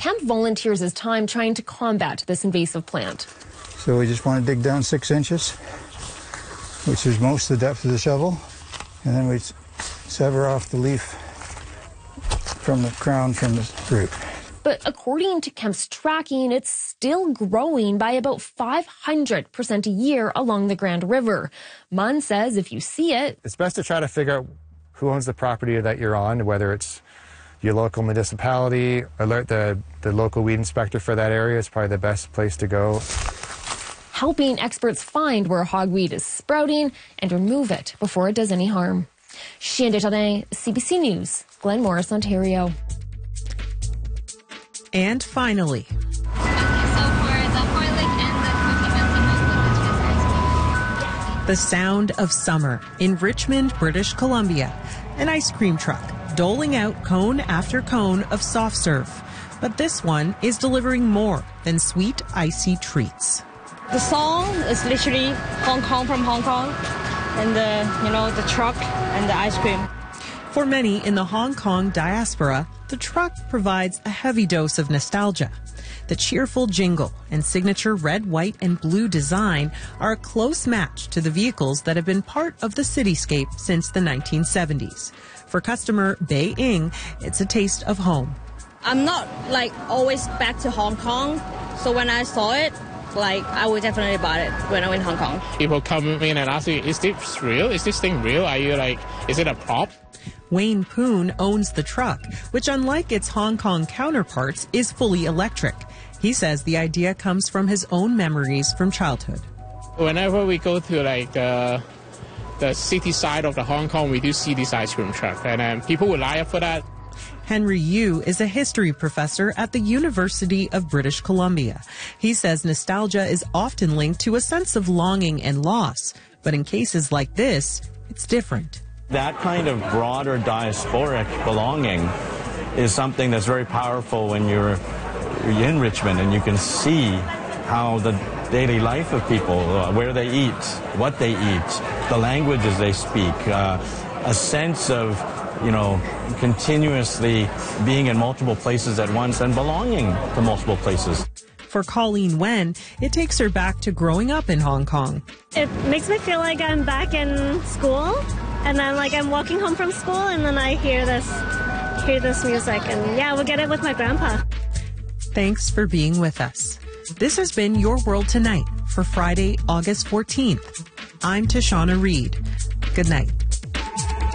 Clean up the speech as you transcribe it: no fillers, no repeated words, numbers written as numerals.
Kemp volunteers his time trying to combat this invasive plant. So we just want to dig down 6 inches, which is most of the depth of the shovel, and then we sever off the leaf from the crown from the root. But according to Kemp's tracking, it's still growing by about 500% a year along the Grand River. Munn says if you see it, it's best to try to figure out who owns the property that you're on, whether it's your local municipality. Alert the local weed inspector for that area is probably the best place to go. Helping experts find where hogweed is sprouting and remove it before it does any harm. Chien Desjardins, CBC News, Glen Morris, Ontario. And finally, the sound of summer in Richmond, British Columbia. An ice cream truck doling out cone after cone of soft serve. But this one is delivering more than sweet, icy treats. The song is literally Hong Kong from Hong Kong, and the truck and the ice cream. For many in the Hong Kong diaspora, the truck provides a heavy dose of nostalgia. The cheerful jingle and signature red, white, and blue design are a close match to the vehicles that have been part of the cityscape since the 1970s. For customer Bei Ing, it's a taste of home. I'm not always back to Hong Kong, so when I saw it, I would definitely buy it when I'm in Hong Kong. People come in and ask me, is this real? Is this thing real? Are you is it a prop? Wayne Poon owns the truck, which unlike its Hong Kong counterparts is fully electric. He says the idea comes from his own memories from childhood. Whenever we go to the city side of the Hong Kong, we do see this ice cream truck, and people will line up for that. Henry Yu is a history professor at the University of British Columbia. He says nostalgia is often linked to a sense of longing and loss, but in cases like this, it's different. That kind of broader diasporic belonging is something that's very powerful when you're in Richmond and you can see how the daily life of people, where they eat, what they eat, the languages they speak, a sense of, continuously being in multiple places at once and belonging to multiple places. For Colleen Wen, it takes her back to growing up in Hong Kong. It makes me feel like I'm back in school, and then I'm walking home from school, and then I hear this music, and we'll get it with my grandpa. Thanks for being with us. This has been Your World Tonight for Friday, August 14th. I'm Tashana Reed. Good night.